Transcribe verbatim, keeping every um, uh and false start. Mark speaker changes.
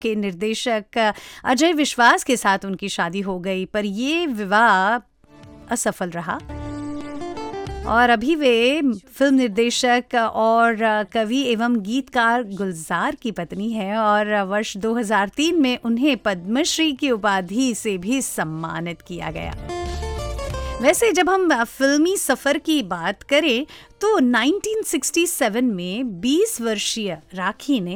Speaker 1: के निर्देशक अजय विश्वास के साथ उनकी शादी हो गई, पर ये विवाह असफल रहा और अभी वे फिल्म निर्देशक और कवि एवं गीतकार गुलजार की पत्नी है और वर्ष दो हज़ार तीन में उन्हें पद्मश्री की उपाधि से भी सम्मानित किया गया। वैसे जब हम फिल्मी सफ़र की बात करें तो उन्नीस सौ सरसठ में बीस वर्षीय राखी ने